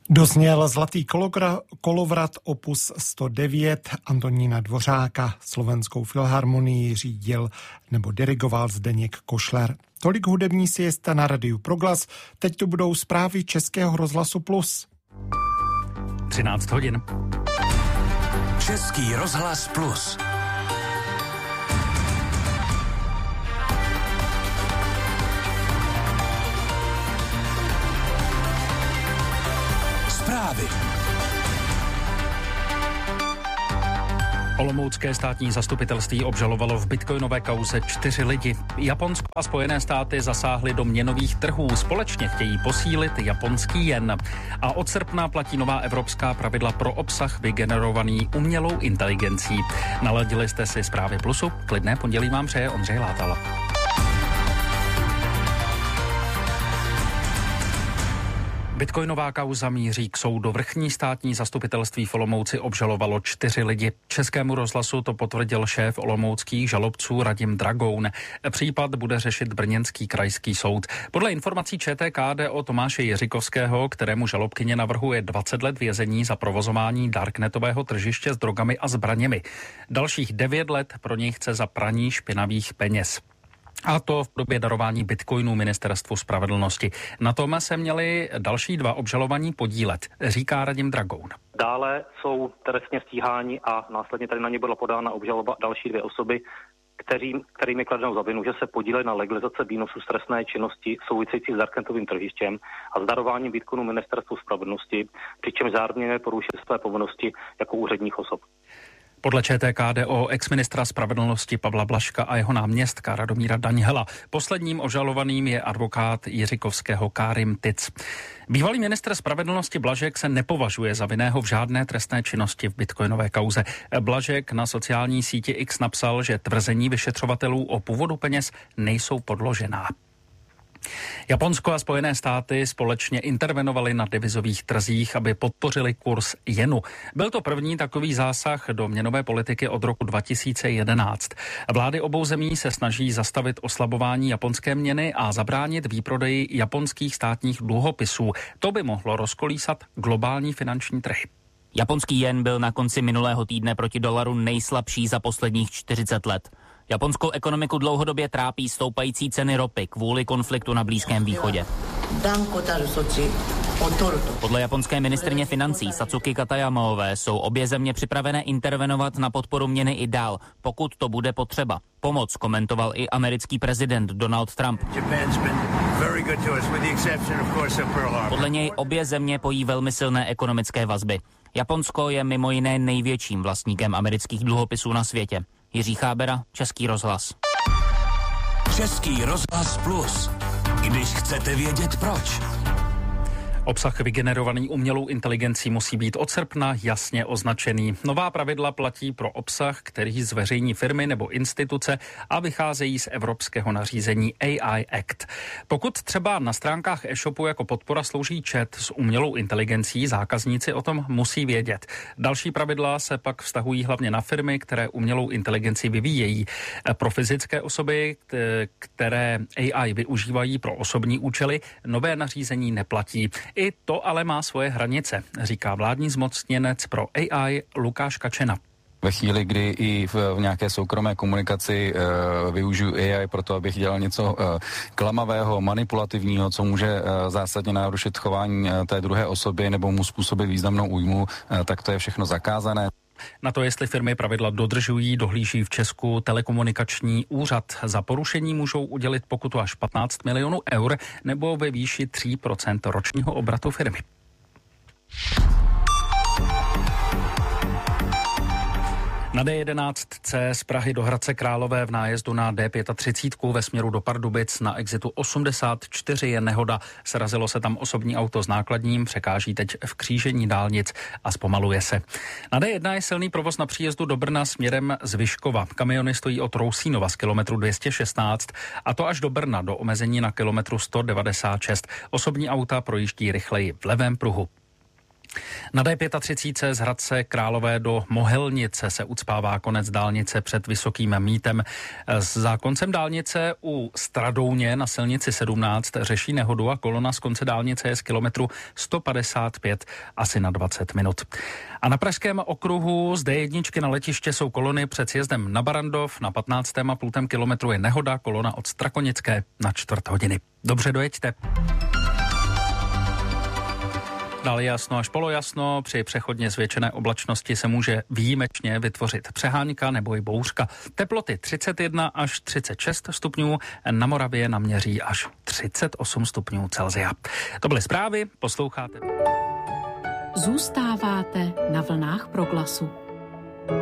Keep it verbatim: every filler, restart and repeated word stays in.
Dozněl Zlatý kologra, kolovrat opus sto devět Antonína Dvořáka. Slovenskou filharmonii řídil nebo dirigoval Zdeněk Košler. Tolik hudební siesta na Radiu Proglas. Teď tu budou zprávy Českého rozhlasu Plus. třináct hodin. Český rozhlas Plus. Zprávy. Olomoucké státní zastupitelství obžalovalo v bitcoinové kauze čtyři lidi. Japonsko a Spojené státy zasáhly do měnových trhů. Společně chtějí posílit japonský jen. A od srpna platí nová evropská pravidla pro obsah vygenerovaný umělou inteligencí. Naladili jste si zprávy Plusu? Klidné pondělí vám přeje Ondřej Látal. Bitcoinová kauza míří k soudu. Vrchní státní zastupitelství v Olomouci obžalovalo čtyři lidi. Českému rozhlasu to potvrdil šéf olomouckých žalobců Radim Dragoun. Případ bude řešit brněnský krajský soud. Podle informací ČTK jde o Tomáše Jiříkovského, kterému žalobkyně navrhuje dvacet let vězení za provozování darknetového tržiště s drogami a zbraněmi. Dalších devět let pro něj chce za praní špinavých peněz. A to v době darování bitcoinů Ministerstvu spravedlnosti. Na tom se měli další dva obžalovaní podílet, říká Radim Dragoun. Dále jsou trestně stíháni a následně tady na ně byla podána obžaloba další dvě osoby, kteří, kterými kladenou za vinu, že se podíleli na legalizaci výnosu z trestné činnosti související s darknetovým tržištěm a s darováním bitcoinů Ministerstvu spravedlnosti, přičemž zároveň porušili své povinnosti jako úředních osob. Podle ČTK jde o exministra spravedlnosti Pavla Blažka a jeho náměstka Radomíra Daňhela. Posledním obžalovaným je advokát Jiříkovského Kárim Tic. Bývalý ministr spravedlnosti Blažek se nepovažuje za vinného v žádné trestné činnosti v bitcoinové kauze. Blažek na sociální síti X napsal, že tvrzení vyšetřovatelů o původu peněz nejsou podložená. Japonsko a Spojené státy společně intervenovaly na devizových trzích, aby podpořili kurz jenu. Byl to první takový zásah do měnové politiky od roku dva tisíce jedenáct. Vlády obou zemí se snaží zastavit oslabování japonské měny a zabránit výprodeji japonských státních dluhopisů. To by mohlo rozkolísat globální finanční trhy. Japonský jen byl na konci minulého týdne proti dolaru nejslabší za posledních čtyřicet let. Japonskou ekonomiku dlouhodobě trápí stoupající ceny ropy kvůli konfliktu na Blízkém východě. Podle japonské ministryně financí Satsuki Katayamaové jsou obě země připravené intervenovat na podporu měny i dál, pokud to bude potřeba. Pomoc komentoval i americký prezident Donald Trump. Podle něj obě země pojí velmi silné ekonomické vazby. Japonsko je mimo jiné největším vlastníkem amerických dluhopisů na světě. Jiří Chábera, Český rozhlas. Český rozhlas Plus. Když chcete vědět proč. Obsah vygenerovaný umělou inteligencí musí být od srpna jasně označený. Nová pravidla platí pro obsah, který zveřejní firmy nebo instituce a vycházejí z evropského nařízení A I Act. Pokud třeba na stránkách e-shopu jako podpora slouží chat s umělou inteligencí, zákazníci o tom musí vědět. Další pravidla se pak vztahují hlavně na firmy, které umělou inteligenci vyvíjejí. Pro fyzické osoby, které A I využívají pro osobní účely, nové nařízení neplatí. I to ale má svoje hranice, říká vládní zmocněnec pro A I Lukáš Kačena. Ve chvíli, kdy i v, v nějaké soukromé komunikaci uh, využiju A I pro to, abych dělal něco uh, klamavého, manipulativního, co může uh, zásadně narušit chování uh, té druhé osoby nebo mu způsobit významnou újmu, uh, tak to je všechno zakázané. Na to, jestli firmy pravidla dodržují, dohlíží v Česku telekomunikační úřad. Za porušení můžou udělit pokutu až patnáct milionů eur nebo ve výši tři procenta ročního obratu firmy. Na D jedenáct C z Prahy do Hradce Králové v nájezdu na D třicet pět ve směru do Pardubic na exitu osmdesát čtyři je nehoda. Srazilo se tam osobní auto s nákladním, překáží teď v křížení dálnic a zpomaluje se. Na D jedna je silný provoz na příjezdu do Brna směrem z Vyškova. Kamiony stojí od Rousínova z kilometru dvě stě šestnáct a to až do Brna do omezení na kilometru sto devadesát šest. Osobní auta projíždí rychleji v levém pruhu. Na D třicet pět z Hradce Králové do Mohelnice se ucpává konec dálnice před Vysokým Mýtem. Za koncem dálnice u Stradouně na silnici sedmnáct řeší nehodu a kolona z konce dálnice je z kilometru sto padesát pět asi na dvacet minut. A na pražském okruhu z D jedna na letiště jsou kolony před sjezdem na Barandov. Na patnáctém a půl kilometru je nehoda, kolona od Strakonické na čtvrt hodiny. Dobře dojeďte. Dále jasno až polojasno, při přechodně zvětšené oblačnosti se může výjimečně vytvořit přehánka nebo i bouřka. Teploty třicet jedna až třicet šest stupňů, na Moravě naměří až třicet osm stupňů Celsia. To byly zprávy, posloucháte. Zůstáváte na vlnách Proglasu.